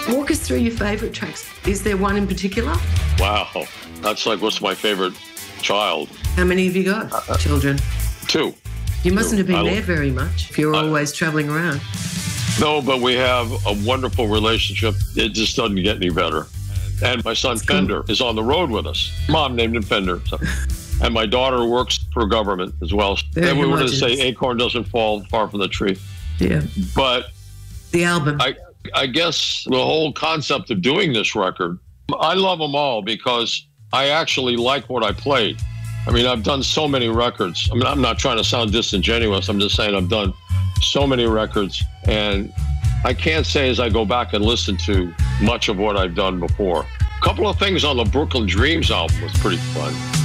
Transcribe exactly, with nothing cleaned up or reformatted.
Walk us through your favourite tracks. Is there one in particular? Wow. That's like, what's my favorite child? How many have you got, uh, children? Two. You mustn't have been I, there very much if you're I, always travelling around. No, but we have a wonderful relationship. It just doesn't get any better. And my son, That's Fender, cool. is on the road with us. Mom named him Fender. So. And my daughter works for government as well. Very and we were to homogenous. say acorn doesn't fall far from the tree. Yeah. But the album. I, I guess the whole concept of doing this record, I love them all because I actually like what I played. I mean, I've done so many records. I mean, I'm not trying to sound disingenuous. I'm just saying I've done so many records. And I can't say as I go back and listen to much of what I've done before. A couple of things on the Brooklyn Dreams album was pretty fun.